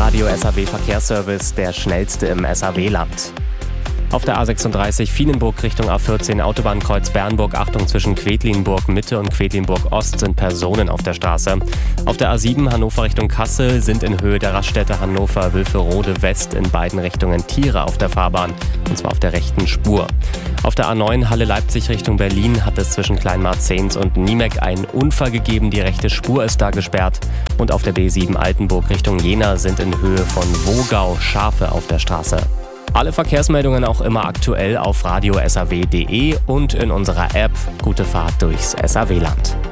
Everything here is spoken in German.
Radio SAW Verkehrsservice, der schnellste im SAW-Land. Auf der A36 Vienenburg Richtung A14 Autobahnkreuz Bernburg, Achtung zwischen Quedlinburg Mitte und Quedlinburg Ost sind Personen auf der Straße. Auf der A7 Hannover Richtung Kassel sind in Höhe der Raststätte Hannover-Wülferode West in beiden Richtungen Tiere auf der Fahrbahn, und zwar auf der rechten Spur. Auf der A9 Halle Leipzig Richtung Berlin hat es zwischen Kleinmarzehns und Niemek einen Unfall gegeben, die rechte Spur ist da gesperrt. Und auf der B7 Altenburg Richtung Jena sind in Höhe von Wogau Schafe auf der Straße. Alle Verkehrsmeldungen auch immer aktuell auf radio-saw.de und in unserer App. Gute Fahrt durchs SAW-Land.